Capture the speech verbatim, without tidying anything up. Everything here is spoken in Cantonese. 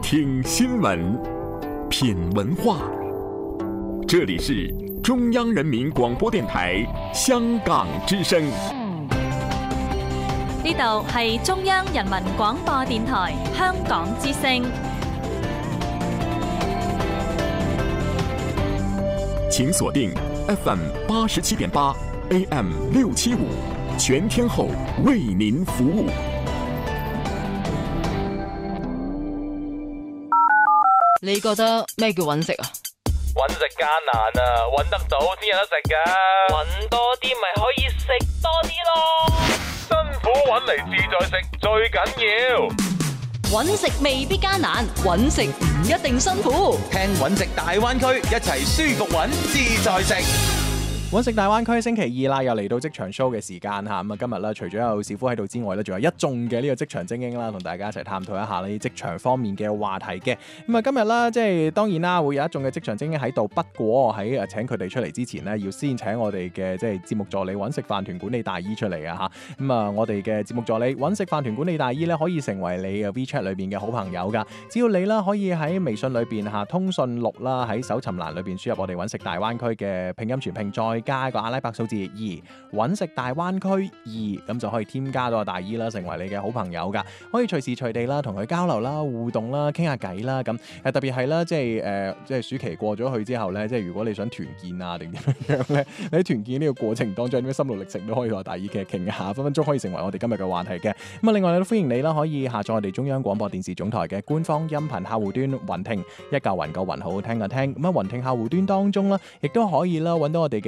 聽新聞，品文化。這裡是中央人民廣播電台香港之聲。 呢度係中央人民廣播電台香港之聲。 請鎖定 F M 八十七點八 A M 六七五，全天候為您服務。 你覺得咩叫揾食啊？ 揾食艱難啊，揾得到先有得食噶。揾多啲咪可以食多啲咯。辛苦揾嚟自在食最緊要。 揾食未必艱難，揾食唔一定辛苦。 聽揾食大灣區，一齊舒服揾自在食。 揾食大灣區星期二啦，又嚟到職場 show 嘅時間嚇。咁啊，今日咧除咗有小夫喺度之外咧，仲有一眾嘅呢個職場精英啦，同大家一齊探討一下呢啲職場方面嘅話題嘅。咁啊，今日啦，即係當然啦，會有一眾嘅職場精英喺度。不過喺誒請佢哋出嚟之前呢，要先請我哋嘅即係節目助理揾食飯團管理大姨出嚟啊嚇。咁啊，我哋嘅節目助理揾食飯團管理大姨咧，可以成為你嘅 WeChat 裏邊嘅好朋友噶。只要你啦可以喺微信裏邊嚇通訊錄啦，喺搜尋欄裏邊輸入我哋揾食大灣區嘅拼音全拼，再加一個阿拉伯數字二，揾食大灣區二，咁就可以添加到阿大姨啦，成為你嘅好朋友噶，可以隨時隨地啦同佢交流啦、互動啦、傾下偈啦，咁誒特別係啦，即係誒、呃、即係暑期過咗去之後咧，即係如果你想團建啊定點樣咧，你喺團建呢個過程當中有啲咩心路歷程都可以同阿大姨嘅傾下，分分鐘可以成為我哋今日嘅話題嘅。咁啊，另外都歡迎你啦，可以下載我哋中央廣播電視總台嘅官方音頻客戶端雲聽，一嚿雲個雲好好聽嘅聽。咁啊，雲聽客戶端當中啦，亦都可以啦揾到我哋嘅